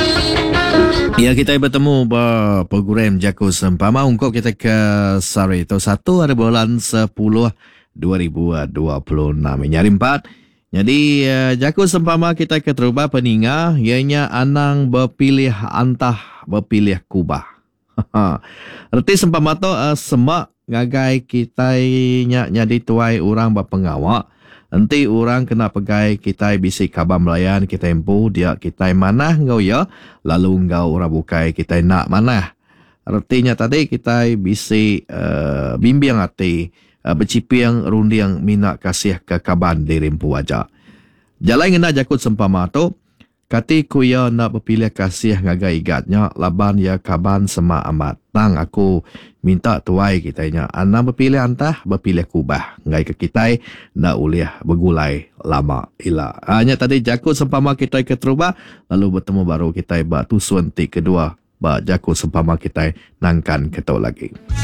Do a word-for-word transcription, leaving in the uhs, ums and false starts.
Ya, kita bertemu ba program Jaku Sempama ungkap kita ke Sari itu satu hari bulan sepuluh dua ribu dua puluh enam. Nyari empat. Jadi uh, Jaku Sempama kita ke terubah peninga ianya anang berpilih antah berpilih kubah. Erti sempama tu uh, semak ngagai kita nya nyadi tuai orang berpengawak. Nanti orang kena pegai kita bisi kabar melayan kita empu dia kita mana ngau ya lalu ngau orang bukai kita nak mana. Artinya tadi kita bisi uh, bimbing hati uh, bercipiang rundiang minat kasih ke kaban di rempu aja. Jalan ngena jakut sempama tu kati ku ya nak berpilih kasih ngagai igatnya laban ya kaban sema amat. Tang aku minta tuai kitanya ana berpilih antah berpilih kubah ngai ke kita nak uliah bergulai lama ila. Hanya tadi jakut sempama kita ke teruba lalu bertemu baru kita ba tusuan ti kedua ba jakut sempama kita nangkan ketau lagi.